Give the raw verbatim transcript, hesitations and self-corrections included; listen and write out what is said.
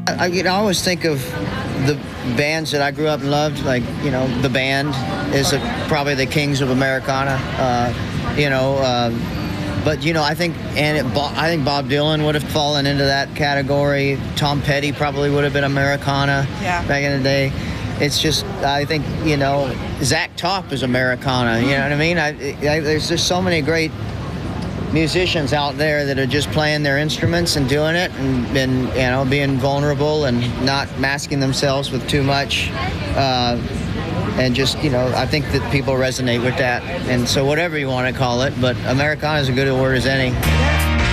I, you know, I always think of the bands that I grew up and loved, like, you know, the band is a, probably the kings of Americana, uh, you know, uh, but, you know, I think and it, I think Bob Dylan would have fallen into that category. Tom Petty probably would have been Americana yeah. back in the day. It's just, I think, you know, Zach Top is Americana, you know what I mean? I, I, there's just so many great musicians out there that are just playing their instruments and doing it and, and you know, being vulnerable and not masking themselves with too much. Uh, and just, you know, I think that people resonate with that. And so whatever you want to call it, but Americana is as good a word as any.